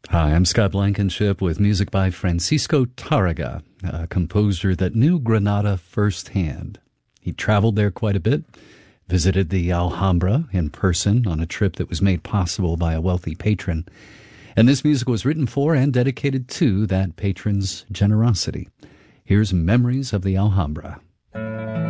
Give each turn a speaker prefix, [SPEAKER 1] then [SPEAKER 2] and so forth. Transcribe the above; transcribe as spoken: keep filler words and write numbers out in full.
[SPEAKER 1] Hi, I'm Scott Blankenship with music by Francisco Tarraga, a composer that knew Granada firsthand. He traveled there quite a bit, visited the Alhambra in person on a trip that was made possible by a wealthy patron, and this music was written for and dedicated to that patron's generosity. Here's Memories of the Alhambra.